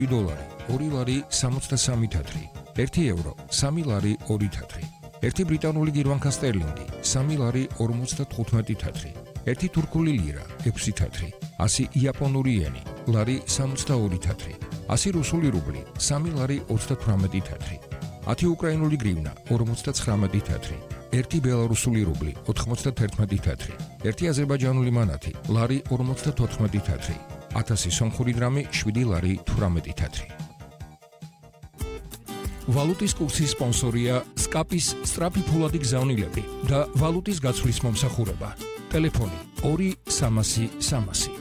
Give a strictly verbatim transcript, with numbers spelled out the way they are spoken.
დოლარი, ორი ლარი სამოცდასამი თეთრი, ერთი ევრო, სამი ლარი ორი თეთრი, ერთი ბრიტანული გირვანქა სტერლინგი, სამი ლარი ორმოცდათხუთმეტი თეთრი, ერთი თურქული ლირა, ექვსი თეთრი, ასი იაპონური იენი, ლარი სამოცდაორი თეთრი, ასი რუსული რუბლი, სამი ლარი ოცდათვრამეტი თეთრი, ათი უკრაინული გრივნა, ორმოცდაცხრამეტი თეთრი, ერთი ბელარუსული რუბლი, ოთხმოცდათერთმეტი თეთრი, ერთი აზერბაიჯანული მანათი, ლარი ორმოცდათოთხმეტი თეთრი, ათასი სომხური დრამი, შვიდი ლარი თვრამეტი თეთრი. ვალუტის კურსის სპონსორია სკაპის სწრაფი ფულადი გზავნილები და ვალუტის გაცვლის მომსახურება. ტელეფონი ორი სამასი სამასი.